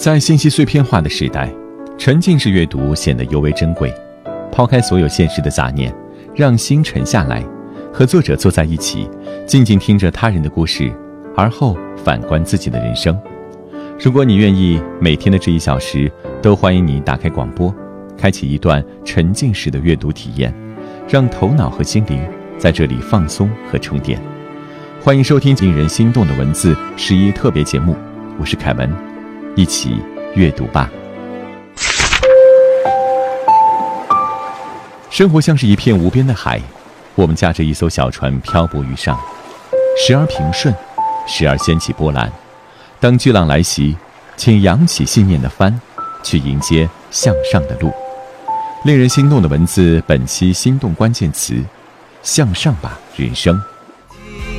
在信息碎片化的时代，沉浸式阅读显得尤为珍贵。抛开所有现实的杂念，让心沉下来，和作者坐在一起，静静听着他人的故事，而后反观自己的人生。如果你愿意，每天的这1小时都欢迎你打开广播，开启一段沉浸式的阅读体验，让头脑和心灵在这里放松和充电。欢迎收听令人心动的文字11特别节目，我是凯文，一起阅读吧。生活像是一片无边的海，我们驾着一艘小船漂泊于上，时而平顺，时而掀起波澜。当巨浪来袭，请扬起信念的帆，去迎接向上的路。令人心动的文字，本期心动关键词：向上吧，人生。